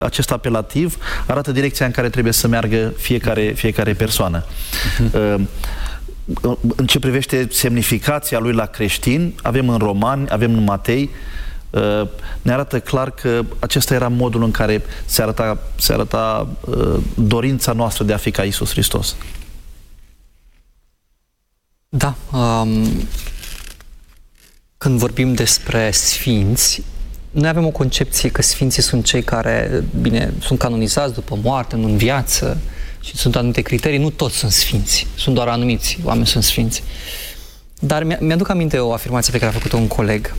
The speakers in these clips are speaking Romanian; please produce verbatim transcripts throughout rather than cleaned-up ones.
acest apelativ arată direcția în care trebuie să meargă fiecare, fiecare persoană. Uh-huh. În ce privește semnificația lui la creștini, avem în Romani, avem în Matei, ne arată clar că acesta era modul în care se arăta, se arăta dorința noastră de a fi ca Iisus Hristos. Da. Um, când vorbim despre sfinți, noi avem o concepție că sfinții sunt cei care, bine, sunt canonizați după moarte, nu în viață, și sunt anumite criterii. Nu toți sunt sfinți, sunt doar anumiți oameni sunt sfinți. Dar mi-aduc aminte o afirmație pe care a făcut-o un coleg,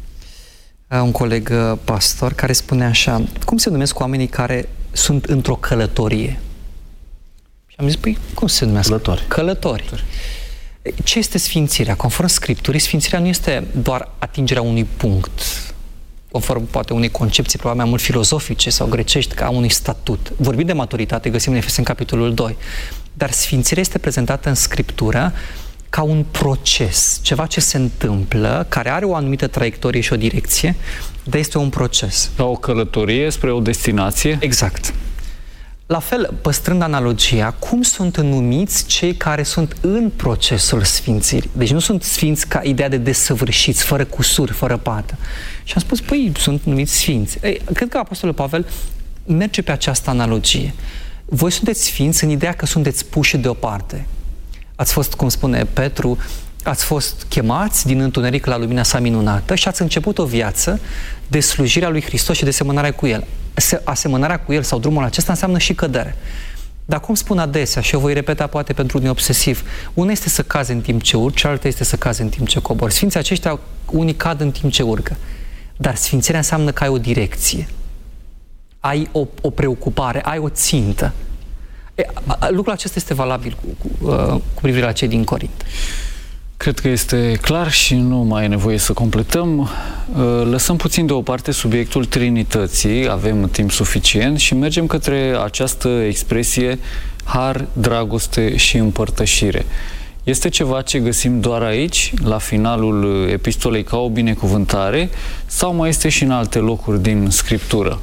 un coleg pastor, care spune așa: cum se numesc oamenii care sunt într-o călătorie? Și am zis, păi, cum se numesc? Călători. Călători. Ce este sfințirea? Conform Scripturii, sfințirea nu este doar atingerea unui punct, conform poate unei concepții probabil mai mult filozofice sau grecești, ca unui statut. Vorbim de maturitate, găsim în Efeseni capitolul doi. Dar sfințirea este prezentată în Scriptură ca un proces, ceva ce se întâmplă, care are o anumită traiectorie și o direcție, dar este un proces. Ca o călătorie spre o destinație? Exact. La fel, păstrând analogia, cum sunt numiți cei care sunt în procesul sfințirii? Deci nu sunt sfinți ca ideea de desăvârșiți, fără cusuri, fără pată. Și am spus, păi, sunt numiți sfinți. Ei, cred că Apostolul Pavel merge pe această analogie. Voi sunteți sfinți în ideea că sunteți puși deoparte. Ați fost, cum spune Petru, ați fost chemați din întuneric la lumina sa minunată și ați început o viață de slujirea lui Hristos și de asemănarea cu El. Asemănarea cu El sau drumul acesta înseamnă și cădere. Dar cum spun adesea, și eu voi repeta poate pentru unii obsesiv, una este să cazi în timp ce urci, cealaltă este să cazi în timp ce cobori. Sfinții aceștia, unii cad în timp ce urcă. Dar sfințirea înseamnă că ai o direcție, ai o, o preocupare, ai o țintă. E, a, lucrul acesta este valabil cu, cu, uh, cu privire la cei din Corint. Cred că este clar și nu mai e nevoie să completăm. Lăsăm puțin deoparte subiectul Trinității, avem timp suficient și mergem către această expresie har, dragoste și împărtășire. Este ceva ce găsim doar aici, la finalul epistolei, ca o binecuvântare, sau mai este și în alte locuri din Scriptură?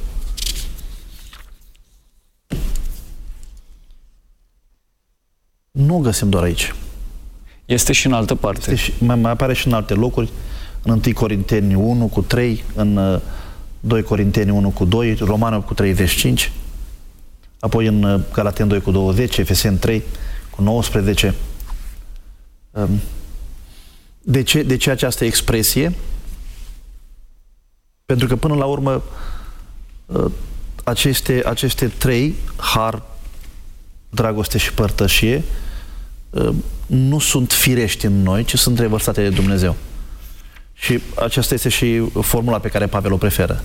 Nu o găsim doar aici. Este și în altă parte. Și, mai, mai apare și în alte locuri, în întâi Corinteni unu cu trei, în doi Corinteni unu cu doi, Romani cu treizeci și cinci, apoi în Galateni doi cu douăzeci, Efeseni trei cu nouăsprezece. De ce, de ce această expresie? Pentru că până la urmă aceste, aceste trei, har, dragoste și părtășie, nu sunt firești în noi, ci sunt revărsate de Dumnezeu. Și aceasta este și formula pe care Pavel o preferă.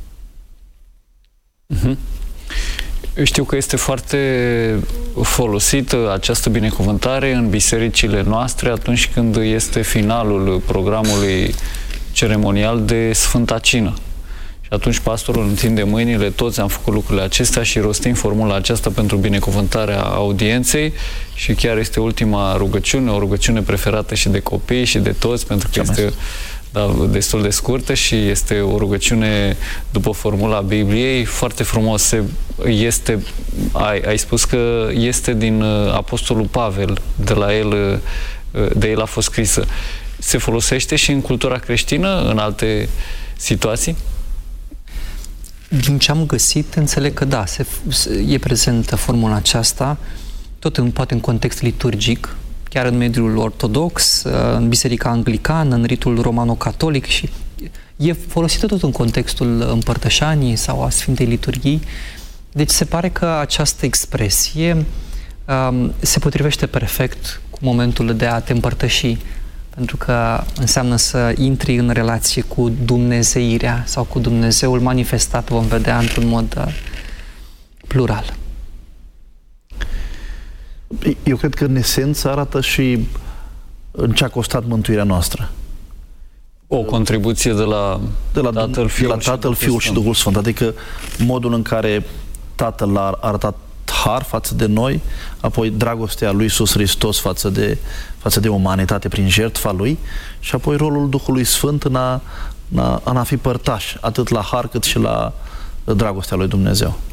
Uh-huh. Eu știu că este foarte folosită această binecuvântare în bisericile noastre atunci când este finalul programului ceremonial de Sfânta Cină. Și atunci pastorul întinde mâinile, toți am făcut lucrurile acestea și rostim formula aceasta pentru binecuvântarea audienței și chiar este ultima rugăciune, o rugăciune preferată și de copii și de toți, pentru că este da, destul de scurtă și este o rugăciune după formula Bibliei, foarte frumos. Este, ai, ai spus că este din Apostolul Pavel, de la el, de el a fost scrisă. Se folosește și în cultura creștină, în alte situații? Din ce am găsit, înțeleg că da, se, e prezentă formula aceasta, tot în, poate în context liturgic, chiar în mediul ortodox, în biserica anglicană, în ritul romano-catolic și e folosită tot în contextul împărtășanii sau a Sfintei Liturghii. Deci se pare că această expresie um, se potrivește perfect cu momentul de a te împărtăși, pentru că înseamnă să intri în relație cu dumnezeirea sau cu Dumnezeul manifestat, vom vedea, într-un mod uh, plural. Eu cred că în esență arată și în ce a costat mântuirea noastră. O contribuție de la, de la Tatăl, Fiul, de la Tatăl, și, Fiul și Duhul Sfânt. Adică modul în care Tatăl a arătat har față de noi, apoi dragostea lui Iisus Hristos față de, față de umanitate prin jertfa lui și apoi rolul Duhului Sfânt în a, în a, în a fi părtaș, atât la har cât și la, dragostea lui Dumnezeu.